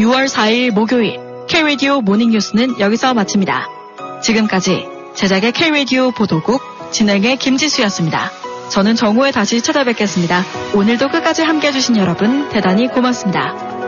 6월 4일 목요일 K-라디오 모닝뉴스는 여기서 마칩니다. 지금까지 제작의 K-라디오 보도국 진행의 김지수였습니다. 저는 정오에 다시 찾아뵙겠습니다. 오늘도 끝까지 함께해 주신 여러분 대단히 고맙습니다.